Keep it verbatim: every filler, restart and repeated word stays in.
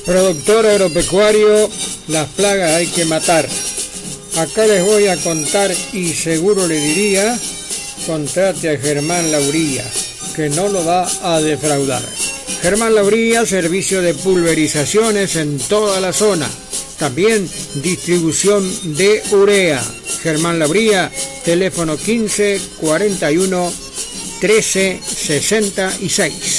Productor agropecuario, las plagas hay que matar. Acá les voy a contar y seguro le diría, contrate a Germán Lauría, que no lo va a defraudar. Germán Lauría, servicio de pulverizaciones en toda la zona. También distribución de urea. Germán Lauría, teléfono quince cuarenta y uno trece sesenta y seis.